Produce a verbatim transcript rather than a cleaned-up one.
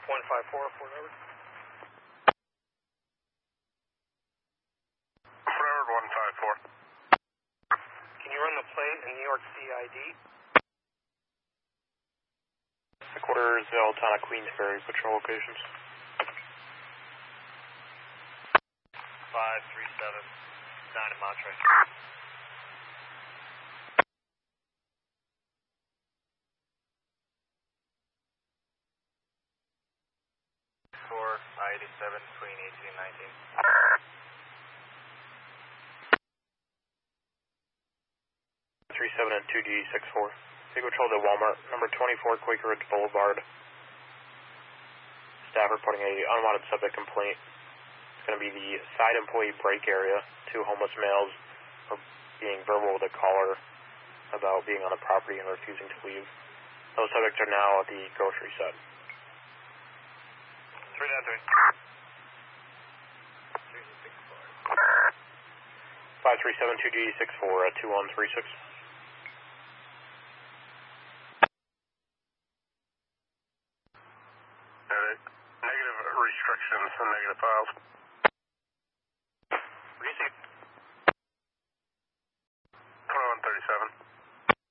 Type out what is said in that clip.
one five four, Fort Edward. Fort Edward one five four. Can you run the plate in New York C I D? Headquarters, Altona, Queensbury, patrol locations. five three seven nine in Monterey. Four, I eighty-seven, between eighteen and nineteen. three seven and two D six four. Take control to Walmart, number twenty-four, Quaker Ridge Boulevard. Staff reporting a unwanted subject complaint. It's going to be the side employee break area. Two homeless males are being verbal with a caller about being on the property and refusing to leave. Those subjects are now at the grocery set. three nine three. five three seven two D six four at two one three six. Negative restrictions and negative files.